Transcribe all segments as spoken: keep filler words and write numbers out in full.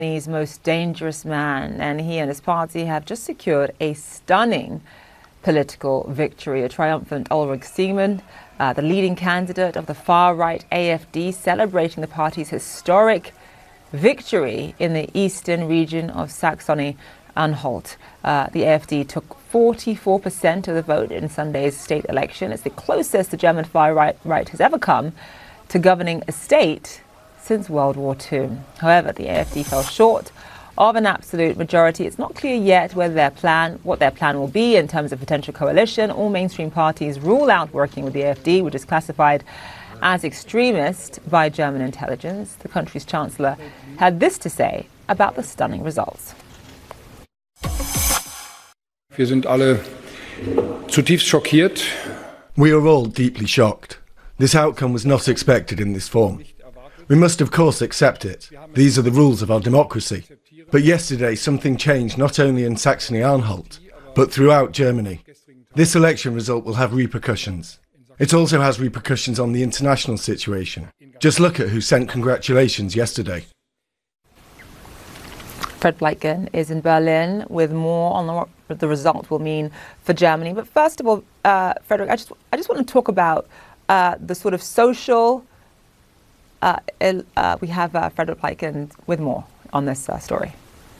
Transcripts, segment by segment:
Germany's most dangerous man, and he and his party have just secured a stunning political victory. A triumphant Ulrich Siemann, uh, the leading candidate of the far-right A F D, celebrating the party's historic victory in the eastern region of Saxony-Anhalt. Uh, the A F D took forty-four percent of the vote in Sunday's state election. It's the closest the German far-right right has ever come to governing a state since World War Two. However, the A F D fell short of an absolute majority. It's not clear yet whether their plan, what their plan will be in terms of potential coalition. All mainstream parties rule out working with the A F D, which is classified as extremist by German intelligence. The country's chancellor had this to say about the stunning results. Wir sind alle zutiefst schockiert. We are all deeply shocked. This outcome was not expected in this form. We must, of course, accept it. These are the rules of our democracy. But yesterday, something changed not only in Saxony-Anhalt, but throughout Germany. This election result will have repercussions. It also has repercussions on the international situation. Just look at who sent congratulations yesterday. Fred Bleiken is in Berlin with more on what the result will mean for Germany. But first of all, uh, Frederick, I just, I just want to talk about uh, the sort of social... Uh, uh, we have uh, Frederick Bleiken with more on this uh, story.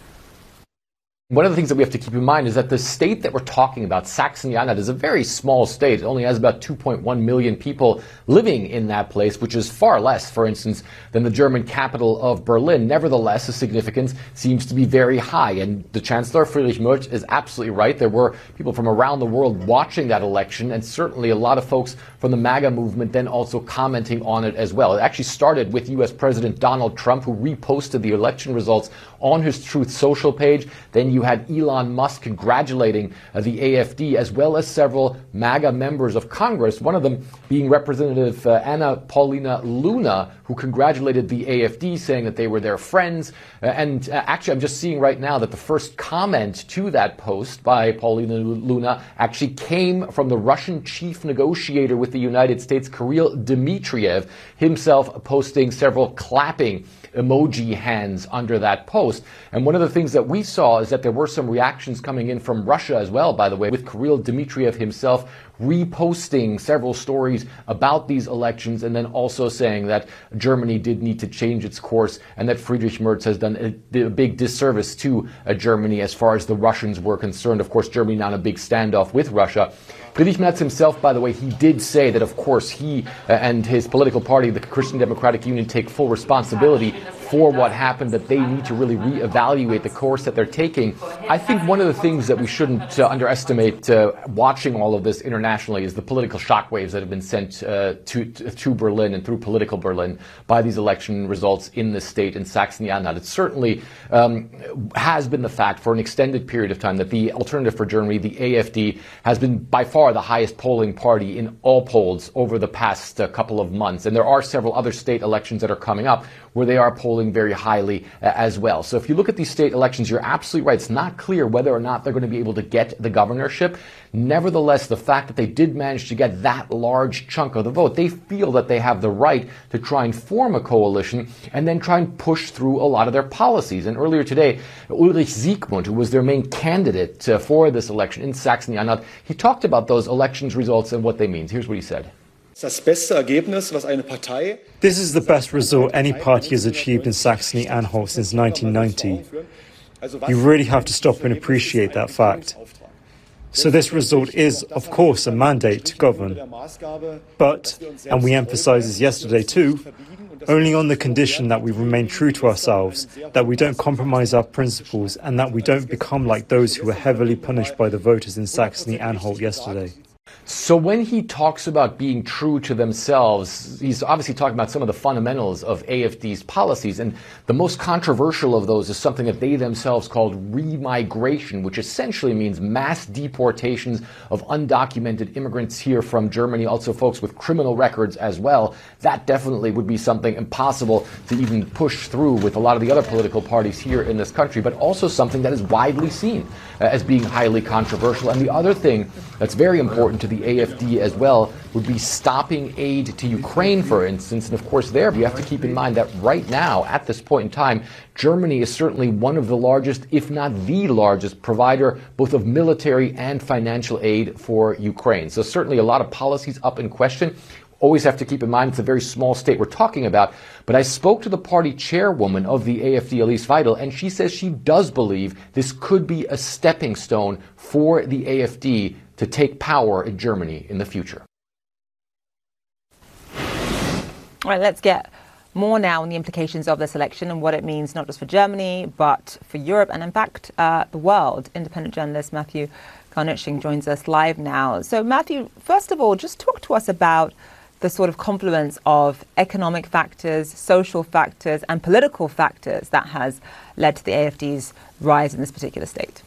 One of the things that we have to keep in mind is that the state that we're talking about, Saxony-Anhalt, is a very small state. It only has about two point one million people living in that place, which is far less, for instance, than the German capital of Berlin. Nevertheless, the significance seems to be very high. And the Chancellor, Friedrich Merz, is absolutely right. There were people from around the world watching that election, and certainly a lot of folks from the MAGA movement then also commenting on it as well. It actually started with U S President Donald Trump, who reposted the election results on his Truth Social page. Then you had Elon Musk congratulating uh, the A F D, as well as several MAGA members of Congress, one of them being Representative uh, Anna Paulina Luna, who congratulated the A F D, saying that they were their friends. Uh, and uh, actually, I'm just seeing right now that the first comment to that post by Paulina Luna actually came from the Russian chief negotiator with the United States, Kirill Dmitriev, himself posting several clapping emoji hands under that post. And one of the things that we saw is that there were some reactions coming in from Russia as well, by the way, with Kirill Dmitriev himself reposting several stories about these elections, and then also saying that Germany did need to change its course, and that Friedrich Merz has done a, a big disservice to uh, Germany as far as the Russians were concerned. Of course, Germany now in a big standoff with Russia. Friedrich Merz himself, by the way, he did say that, of course, he uh, and his political party, the Christian Democratic Union, take full responsibility for what happened, that they need to really reevaluate the course that they're taking. I think one of the things that we shouldn't uh, underestimate uh, watching all of this internationally is the political shockwaves that have been sent uh, to, to, to Berlin and through political Berlin by these election results in the state in Saxony-Anhalt. It certainly um, has been the fact for an extended period of time that the Alternative for Germany, the A F D, has been by far the highest polling party in all polls over the past uh, couple of months. And there are several other state elections that are coming up where they are polling very highly uh, as well. So if you look at these state elections, you're absolutely right. It's not clear whether or not they're going to be able to get the governorship. Nevertheless, the fact that they did manage to get that large chunk of the vote, they feel that they have the right to try and form a coalition and then try and push through a lot of their policies. And earlier today, Ulrich Siemann, who was their main candidate uh, for this election in Saxony-Anhalt, he talked about those elections results and what they mean. Here's what he said. This is the best result any party has achieved in Saxony-Anhalt since nineteen ninety. You really have to stop and appreciate that fact. So this result is, of course, a mandate to govern. But, and we emphasized this yesterday too, only on the condition that we remain true to ourselves, that we don't compromise our principles, and that we don't become like those who were heavily punished by the voters in Saxony-Anhalt yesterday. So when he talks about being true to themselves, he's obviously talking about some of the fundamentals of A F D's policies. And the most controversial of those is something that they themselves called remigration, which essentially means mass deportations of undocumented immigrants here from Germany, also folks with criminal records as well. That definitely would be something impossible to even push through with a lot of the other political parties here in this country, but also something that is widely seen as being highly controversial. And the other thing that's very important important to the A F D as well would be stopping aid to Ukraine, for instance. And of course, there you have to keep in mind that right now, at this point in time, Germany is certainly one of the largest, if not the largest, provider both of military and financial aid for Ukraine. So certainly a lot of policies up in question. Always have to keep in mind it's a very small state we're talking about. But I spoke to the party chairwoman of the A F D, Alice Weidel, and she says she does believe this could be a stepping stone for the A F D to take power in Germany in the future. All right, let's get more now on the implications of this election and what it means not just for Germany, but for Europe and, in fact, uh, the world. Independent journalist Matthew Karnitsching joins us live now. So, Matthew, first of all, just talk to us about the sort of confluence of economic factors, social factors, and political factors that has led to the A F D's rise in this particular state.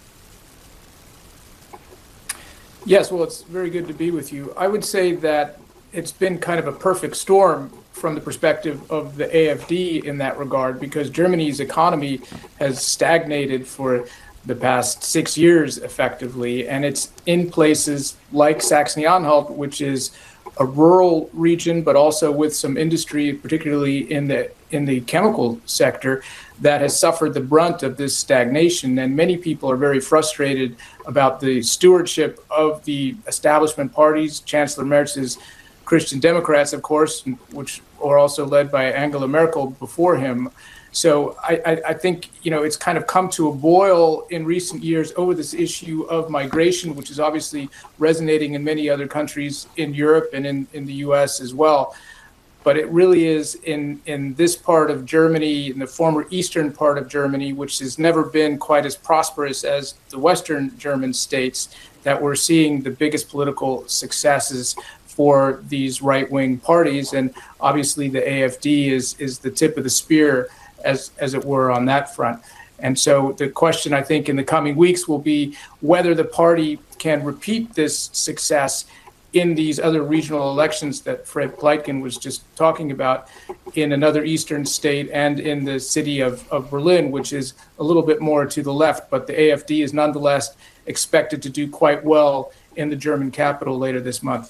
Yes, well, it's very good to be with you. I would say that it's been kind of a perfect storm from the perspective of the A F D in that regard, because Germany's economy has stagnated for the past six years effectively, and it's in places like Saxony-Anhalt, which is a rural region, but also with some industry, particularly in the in the chemical sector, that has suffered the brunt of this stagnation. And many people are very frustrated about the stewardship of the establishment parties, Chancellor Merz's Christian Democrats, of course, which are also led by Angela Merkel before him. So I, I, I think, you know, it's kind of come to a boil in recent years over this issue of migration, which is obviously resonating in many other countries in Europe and in, in the U S as well. But it really is in, in this part of Germany, in the former eastern part of Germany, which has never been quite as prosperous as the Western German states, that we're seeing the biggest political successes for these right-wing parties. And obviously the A F D is, is the tip of the spear, as as it were, on that front. And so the question, I think, in the coming weeks will be whether the party can repeat this success in these other regional elections that Fred Pleitgen was just talking about in another eastern state and in the city of, of Berlin, which is a little bit more to the left. But the A F D is nonetheless expected to do quite well in the German capital later this month.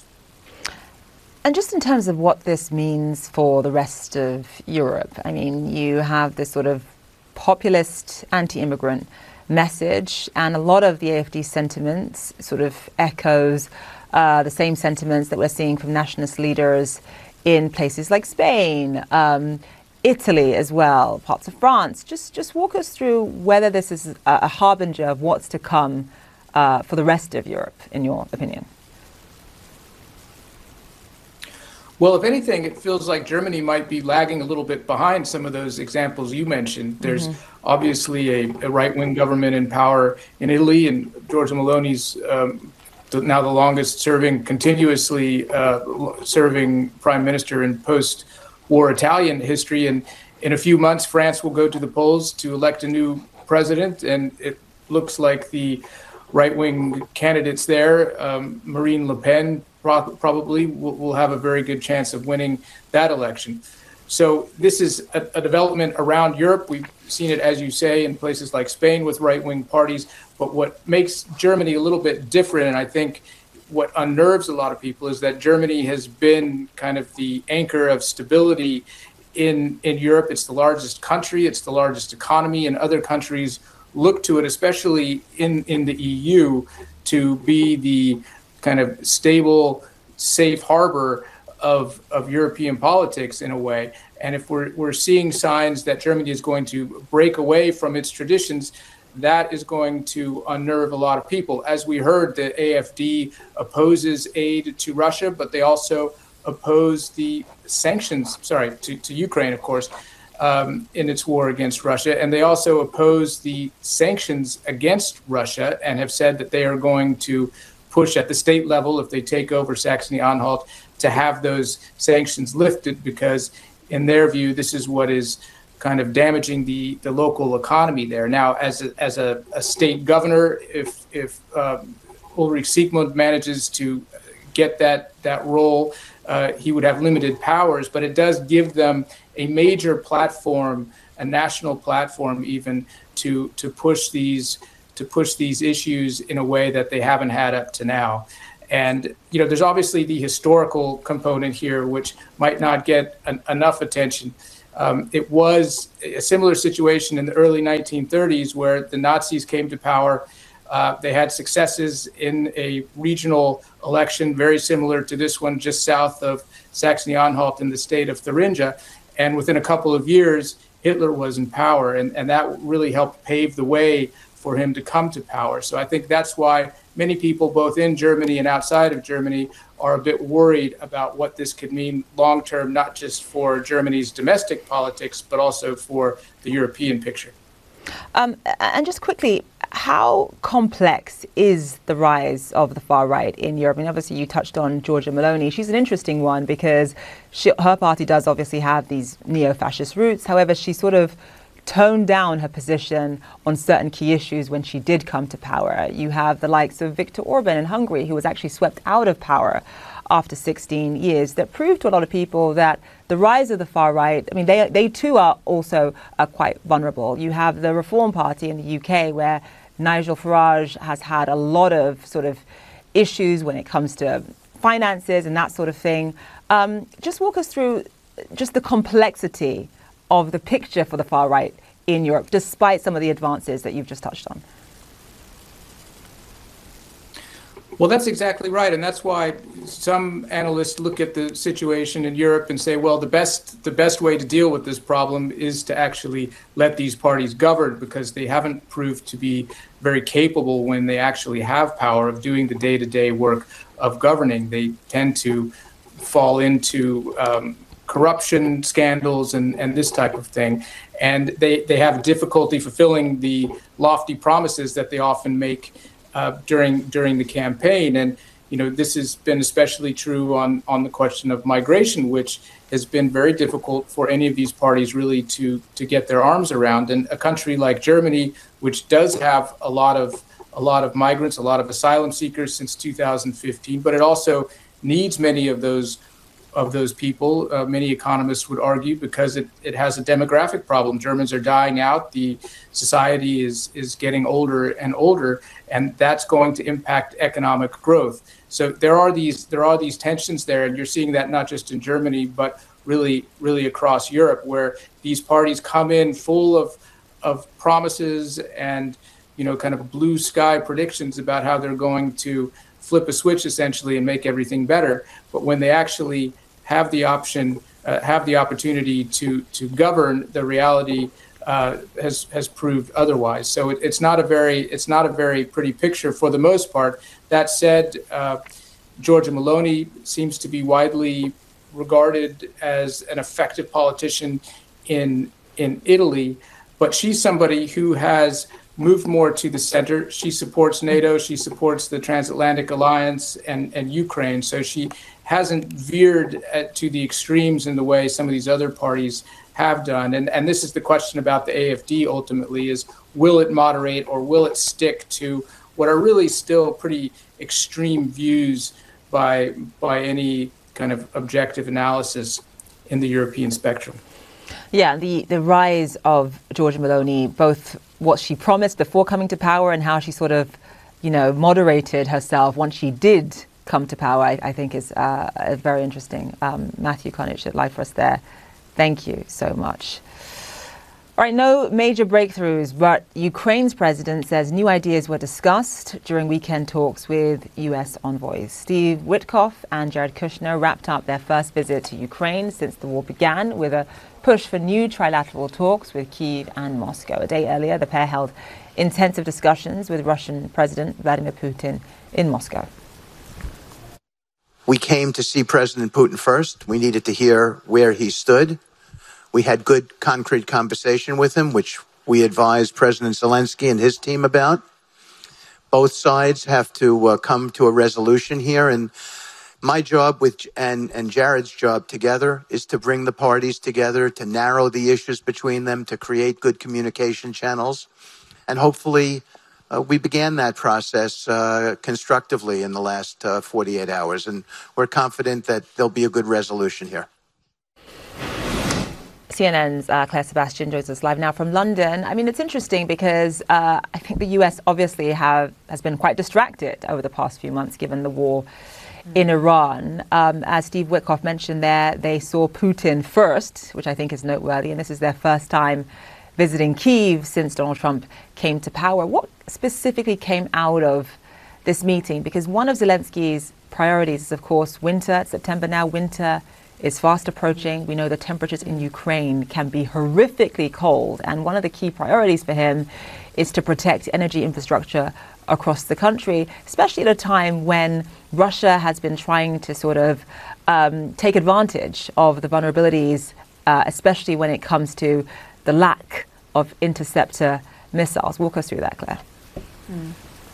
And just in terms of what this means for the rest of Europe, I mean, you have this sort of populist anti-immigrant message, and a lot of the A F D sentiments sort of echoes uh, the same sentiments that we're seeing from nationalist leaders in places like Spain, um, Italy as well, parts of France. Just, just walk us through whether this is a, a harbinger of what's to come uh, for the rest of Europe, in your opinion. Well, if anything, it feels like Germany might be lagging a little bit behind some of those examples you mentioned. There's mm-hmm. obviously a, a right-wing government in power in Italy, and Giorgia Meloni's um, now the longest serving, continuously uh, serving prime minister in post-war Italian history. And in a few months, France will go to the polls to elect a new president, and it looks like the right-wing candidates there, um, Marine Le Pen, probably will, will have a very good chance of winning that election. So this is a, a development around Europe. We've seen it, as you say, in places like Spain with right-wing parties. But what makes Germany a little bit different, and I think what unnerves a lot of people, is that Germany has been kind of the anchor of stability in, in Europe. It's the largest country, it's the largest economy, and other countries look to it, especially in, in the E U, to be the kind of stable, safe harbor of of European politics in a way. And if we're we're seeing signs that Germany is going to break away from its traditions, that is going to unnerve a lot of people. As we heard, the A F D opposes aid to Russia, but they also oppose the sanctions, sorry, to, to Ukraine, of course, um, in its war against Russia. And they also oppose the sanctions against Russia and have said that they are going to push at the state level, if they take over Saxony-Anhalt, to have those sanctions lifted, because in their view, this is what is kind of damaging the, the local economy there. Now, as a, as a, a state governor, if if um, Ulrich Siegmund manages to get that, that role, uh, he would have limited powers, but it does give them a major platform, a national platform even, to to push these to push these issues in a way that they haven't had up to now. And, you know, there's obviously the historical component here, which might not get an, enough attention. Um, it was a similar situation in the early nineteen thirties where the Nazis came to power. Uh, they had successes in a regional election very similar to this one just south of Saxony-Anhalt in the state of Thuringia. And within a couple of years, Hitler was in power, and, and that really helped pave the way for him to come to power. So I think that's why many people, both in Germany and outside of Germany, are a bit worried about what this could mean long-term, not just for Germany's domestic politics, but also for the European picture. Um, and just quickly, how complex is the rise of the far right in Europe? I mean, obviously, you touched on Giorgia Meloni. She's an interesting one because she, her party does obviously have these neo-fascist roots. However, she sort of toned down her position on certain key issues when she did come to power. You have the likes of Viktor Orban in Hungary, who was actually swept out of power after sixteen years, that proved to a lot of people that the rise of the far right, I mean, they they too are also uh, quite vulnerable. You have the Reform Party in the U K, where Nigel Farage has had a lot of sort of issues when it comes to finances and that sort of thing. Um, just walk us through just the complexity of the picture for the far right in Europe, despite some of the advances that you've just touched on. Well, that's exactly right. And that's why some analysts look at the situation in Europe and say, well, the best the best way to deal with this problem is to actually let these parties govern, because they haven't proved to be very capable when they actually have power of doing the day-to-day work of governing. They tend to fall into um, corruption scandals and, and this type of thing. And they, they have difficulty fulfilling the lofty promises that they often make Uh, during during the campaign. And, you know, this has been especially true on, on the question of migration, which has been very difficult for any of these parties really to, to get their arms around. And a country like Germany, which does have a lot of a lot of migrants, a lot of asylum seekers since two thousand fifteen, but it also needs many of those of those people, uh, many economists would argue, because it, it has a demographic problem. Germans are dying out. The society is is getting older and older, and that's going to impact economic growth. So there are these there are these tensions there, and you're seeing that not just in Germany, but really really across Europe, where these parties come in full of of promises and, you know, kind of blue sky predictions about how they're going to flip a switch essentially and make everything better. But when they actually have the option, uh, have the opportunity to to govern, the reality uh, has has proved otherwise. So it, it's not a very it's not a very pretty picture for the most part. That said, uh, Giorgia Meloni seems to be widely regarded as an effective politician in in Italy, but she's somebody who has moved more to the center. She supports NATO, she supports the Transatlantic Alliance and, and Ukraine. So she hasn't veered at, to the extremes in the way some of these other parties have done. And, and this is the question about the A F D ultimately, is will it moderate or will it stick to what are really still pretty extreme views by, by any kind of objective analysis in the European spectrum? Yeah, the, the rise of Giorgia Meloni, both what she promised before coming to power and how she sort of, you know, moderated herself once she did come to power, I, I think is uh, very interesting. Um, Matthew Klarnich at Live for us there. Thank you so much. All right, no major breakthroughs, but Ukraine's president says new ideas were discussed during weekend talks with U S envoys. Steve Witkoff and Jared Kushner wrapped up their first visit to Ukraine since the war began, with a push for new trilateral talks with Kyiv and Moscow. A day earlier, the pair held intensive discussions with Russian President Vladimir Putin in Moscow. We came to see President Putin first. We needed to hear where he stood. We had good, concrete conversation with him, which we advised President Zelensky and his team about. Both sides have to uh, come to a resolution here, and my job with and, and Jared's job together is to bring the parties together, to narrow the issues between them, to create good communication channels. And hopefully uh, we began that process uh, constructively in the last uh, forty-eight hours. And we're confident that there'll be a good resolution here. C N N's uh, Claire Sebastian joins us live now from London. I mean, it's interesting because uh, I think the U S obviously have has been quite distracted over the past few months, given the war in Iran. Um, as Steve Witkoff mentioned there, they saw Putin first, which I think is noteworthy, and this is their first time visiting Kyiv since Donald Trump came to power. What specifically came out of this meeting? Because one of Zelensky's priorities is, of course, winter. It's September now. Winter is fast approaching. We know the temperatures in Ukraine can be horrifically cold, and one of the key priorities for him is to protect energy infrastructure across the country, especially at a time when Russia has been trying to sort of um, take advantage of the vulnerabilities, uh, especially when it comes to the lack of interceptor missiles. Walk us through that, Claire. Mm.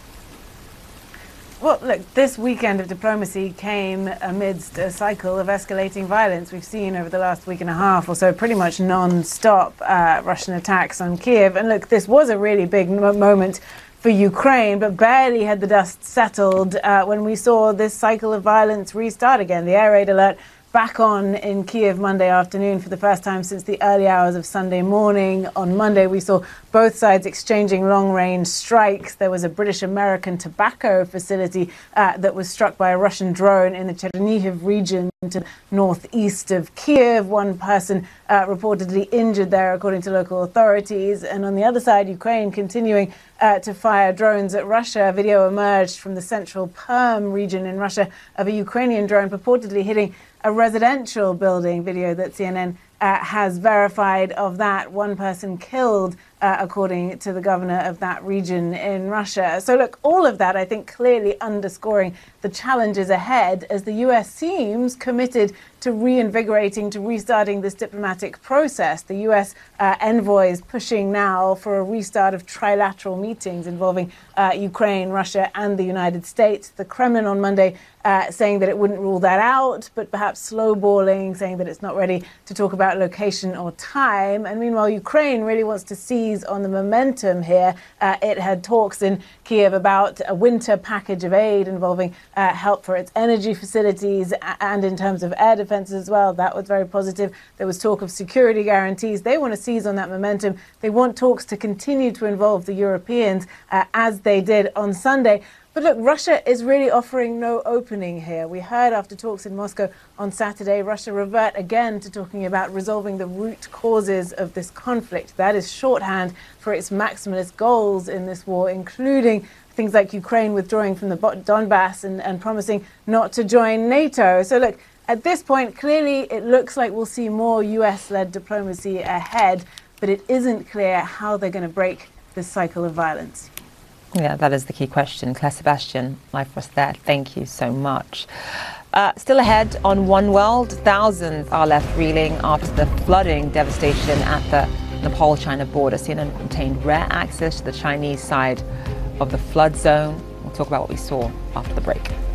Well, look, this weekend of diplomacy came amidst a cycle of escalating violence we've seen over the last week and a half or so, pretty much non-stop uh, Russian attacks on Kyiv. And look, this was a really big m- moment for Ukraine, but barely had the dust settled uh, when we saw this cycle of violence restart again. The air raid alert back on in Kyiv Monday afternoon for the first time since the early hours of Sunday morning. On Monday, we saw both sides exchanging long-range strikes. There was a British-American tobacco facility uh, that was struck by a Russian drone in the Chernihiv region to the northeast of Kyiv. One person uh, reportedly injured there, according to local authorities. And on the other side, Ukraine continuing uh, to fire drones at Russia. A video emerged from the central Perm region in Russia of a Ukrainian drone purportedly hitting a residential building. Video that C N N uh, has verified of that. One person killed, uh, according to the governor of that region in Russia. So look, all of that, I think, clearly underscoring the challenges ahead as the U S seems committed to reinvigorating, to restarting this diplomatic process. The U S uh, envoy is pushing now for a restart of trilateral meetings involving uh, Ukraine, Russia and the United States. The Kremlin on Monday uh, saying that it wouldn't rule that out, but perhaps slowballing, saying that it's not ready to talk about location or time. And meanwhile, Ukraine really wants to seize on the momentum here. Uh, it had talks in Kyiv about a winter package of aid involving uh, help for its energy facilities and in terms of air defense as well. That was very positive. There was talk of security guarantees. They want to seize on that momentum. They want talks to continue to involve the Europeans uh, as they did on Sunday. But look, Russia is really offering no opening here. We heard after talks in Moscow on Saturday, Russia revert again to talking about resolving the root causes of this conflict. That is shorthand for its maximalist goals in this war, including things like Ukraine withdrawing from the Donbass and, and promising not to join NATO. So look, at this point, clearly it looks like we'll see more U S-led diplomacy ahead, but it isn't clear how they're going to break this cycle of violence. Yeah, that is the key question. Claire Sebastian, live for us there. Thank you so much. Uh, still ahead on One World, thousands are left reeling after the flooding devastation at the Nepal-China border. C N N obtained rare access to the Chinese side of the flood zone. We'll talk about what we saw after the break.